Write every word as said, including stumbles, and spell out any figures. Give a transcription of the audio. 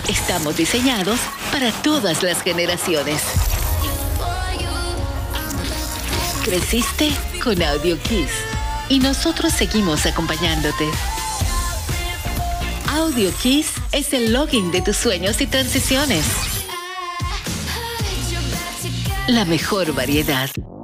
Estamos diseñados para todas las generaciones. Creciste con Audio Kiss y nosotros seguimos acompañándote. Audio Kiss es el login de tus sueños y transiciones. La mejor variedad.